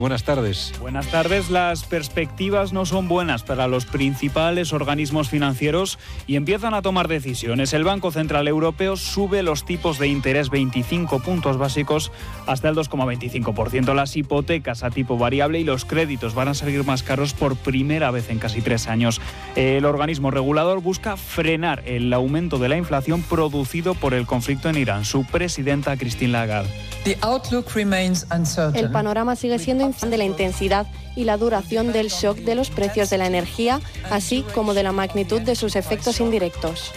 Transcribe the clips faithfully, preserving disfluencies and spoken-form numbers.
Buenas tardes. Buenas tardes. Las perspectivas no son buenas para los principales organismos financieros y empiezan a tomar decisiones. El Banco Central Europeo sube los tipos de interés veinticinco puntos básicos hasta el dos coma veinticinco por ciento. Las hipotecas a tipo variable y los créditos van a salir más caros por primera vez en casi tres años. El organismo regulador busca frenar el aumento de la inflación producido por el conflicto en Irán. Su presidenta, Christine Lagarde. El panorama sigue siendo de la intensidad y la duración del shock de los precios de la energía, así como de la magnitud de sus efectos indirectos.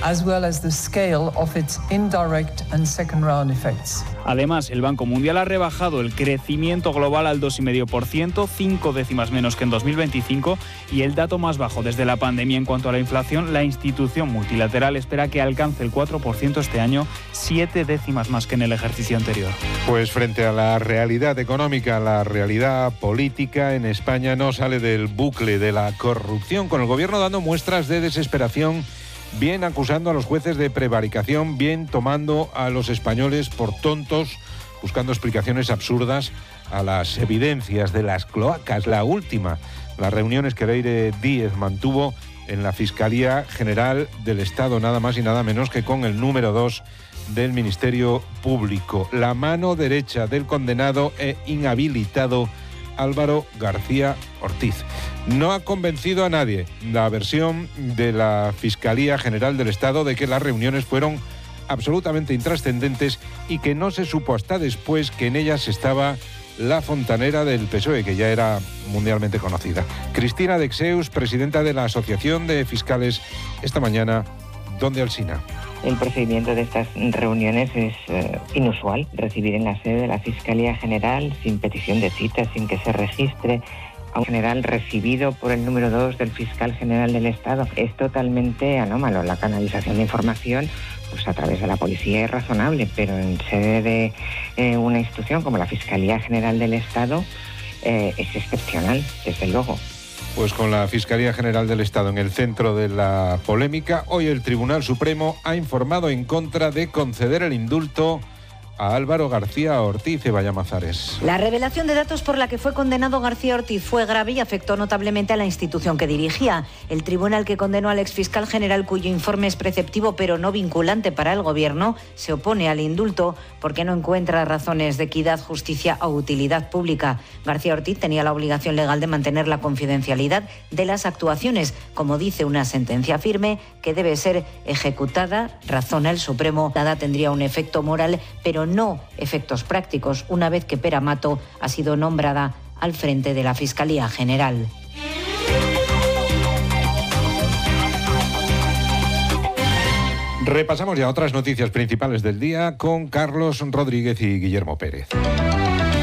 Además, el Banco Mundial ha rebajado el crecimiento global al dos coma cinco por ciento, cinco décimas menos que en dos mil veinticinco, y el dato más bajo desde la pandemia en cuanto a la inflación. La institución multilateral espera que alcance el cuatro por ciento este año, siete décimas más que en el ejercicio anterior. Pues frente a la realidad económica, la realidad política en España no sale del bucle de la corrupción, con el gobierno dando muestras de desesperación, bien acusando a los jueces de prevaricación, bien tomando a los españoles por tontos, buscando explicaciones absurdas a las evidencias de las cloacas. La última, las reuniones que Leire Díez mantuvo en la Fiscalía General del Estado, nada más y nada menos que con el número dos del Ministerio Público, la mano derecha del condenado e inhabilitado Álvaro García Ortiz. No ha convencido a nadie la versión de la Fiscalía General del Estado de que las reuniones fueron absolutamente intrascendentes y que no se supo hasta después que en ellas estaba la fontanera del P S O E, que ya era mundialmente conocida. Cristina Dexeus, presidenta de la Asociación de Fiscales, esta mañana, ¿dónde Alsina? El procedimiento de estas reuniones es eh, inusual. Recibir en la sede de la Fiscalía General sin petición de cita, sin que se registre a un general recibido por el número dos del Fiscal General del Estado, es totalmente anómalo. La canalización de información pues a través de la policía es razonable, pero en sede de eh, una institución como la Fiscalía General del Estado eh, es excepcional, desde luego. Pues con la Fiscalía General del Estado en el centro de la polémica, hoy el Tribunal Supremo ha informado en contra de conceder el indulto a Álvaro García Ortiz. Eva Llamazares. La revelación de datos por la que fue condenado García Ortiz fue grave y afectó notablemente a la institución que dirigía. El tribunal que condenó al exfiscal general, cuyo informe es preceptivo pero no vinculante para el gobierno, se opone al indulto porque no encuentra razones de equidad, justicia o utilidad pública. García Ortiz tenía la obligación legal de mantener la confidencialidad de las actuaciones, como dice una sentencia firme que debe ser ejecutada, razona el Supremo. Nada tendría un efecto moral, pero no efectos prácticos, una vez que Pera Mato ha sido nombrada al frente de la Fiscalía General. Repasamos ya otras noticias principales del día con Carlos Rodríguez y Guillermo Pérez.